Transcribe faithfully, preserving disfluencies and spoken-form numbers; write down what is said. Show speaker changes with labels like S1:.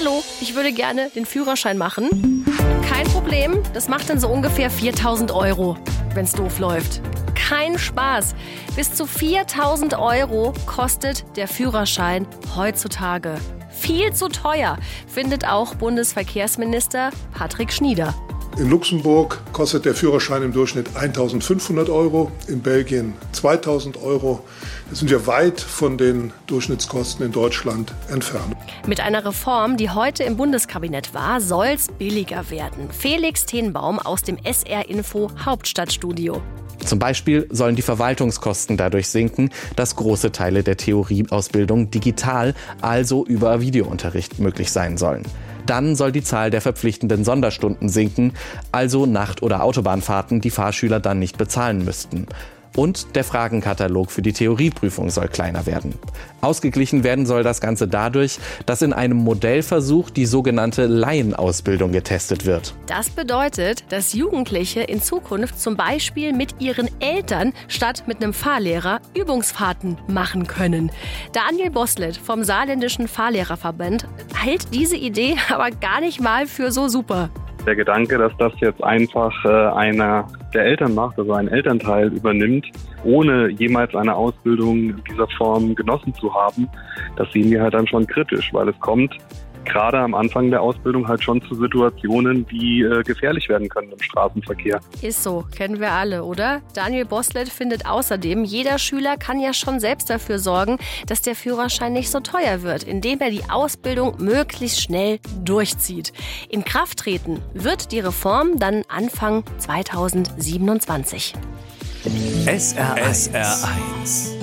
S1: Hallo, ich würde gerne den Führerschein machen. Kein Problem, das macht dann so ungefähr viertausend Euro, wenn's doof läuft. Kein Spaß. Bis zu viertausend Euro kostet der Führerschein heutzutage. Viel zu teuer, findet auch Bundesverkehrsminister Patrick Schnieder.
S2: In Luxemburg kostet der Führerschein im Durchschnitt eintausendfünfhundert Euro, in Belgien zweitausend Euro. Da sind wir weit von den Durchschnittskosten in Deutschland entfernt.
S1: Mit einer Reform, die heute im Bundeskabinett war, soll es billiger werden. Felix Tenbaum aus dem S R Info Hauptstadtstudio.
S3: Zum Beispiel sollen die Verwaltungskosten dadurch sinken, dass große Teile der Theorieausbildung digital, also über Videounterricht, möglich sein sollen. Dann soll die Zahl der verpflichtenden Sonderstunden sinken, also Nacht- oder Autobahnfahrten, die Fahrschüler dann nicht bezahlen müssten. Und der Fragenkatalog für die Theorieprüfung soll kleiner werden. Ausgeglichen werden soll das Ganze dadurch, dass in einem Modellversuch die sogenannte Laienausbildung getestet wird.
S1: Das bedeutet, dass Jugendliche in Zukunft zum Beispiel mit ihren Eltern statt mit einem Fahrlehrer Übungsfahrten machen können. Daniel Boslett vom Saarländischen Fahrlehrerverband hält diese Idee aber gar nicht mal für so super.
S4: Der Gedanke, dass das jetzt einfach äh, einer der Eltern macht, also ein Elternteil übernimmt, ohne jemals eine Ausbildung dieser Form genossen zu haben, das sehen wir halt dann schon kritisch, weil es kommt gerade am Anfang der Ausbildung halt schon zu Situationen, die äh, gefährlich werden können im Straßenverkehr.
S1: Ist so, kennen wir alle, oder? Daniel Boslett findet außerdem, jeder Schüler kann ja schon selbst dafür sorgen, dass der Führerschein nicht so teuer wird, indem er die Ausbildung möglichst schnell durchzieht. In Kraft treten wird die Reform dann Anfang zweitausendsiebenundzwanzig.
S5: S R eins.